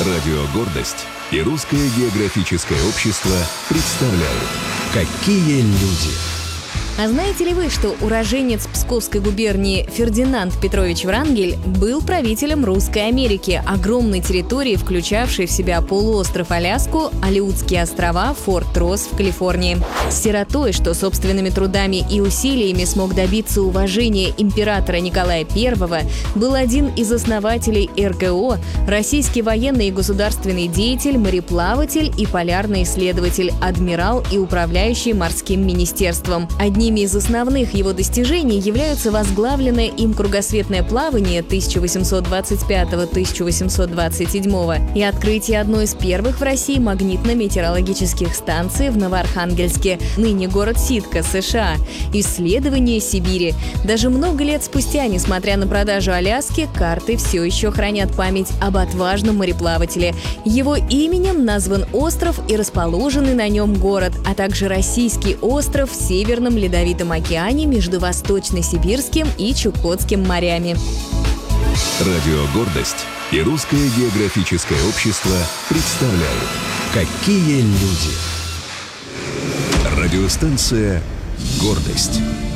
Радио «Гордость» и Русское географическое общество представляют «Какие люди». А знаете ли вы, что уроженец Псковской губернии Фердинанд Петрович Врангель был правителем Русской Америки, огромной территории, включавшей в себя полуостров Аляску, Алеутские острова, Форт Росс в Калифорнии. Сиротой, что собственными трудами и усилиями смог добиться уважения императора Николая I, был один из основателей РГО, российский военный и государственный деятель, мореплаватель и полярный исследователь, адмирал и управляющий морским министерством. Одними из основных его достижений являются возглавленное им кругосветное плавание 1825-1827 и открытие одной из первых в России магнитно-метеорологических станций в Новоархангельске, ныне город Ситка, США, исследование Сибири. Даже много лет спустя, несмотря на продажу Аляски, карты все еще хранят память об отважном мореплавателе. Его именем назван остров и расположенный на нем город, а также российский остров в Северном Ледовитом океане между Восточно-Сибирским и Чукотским морями. Радио «Гордость» и Русское географическое общество представляют «Какие люди». Радиостанция «Гордость».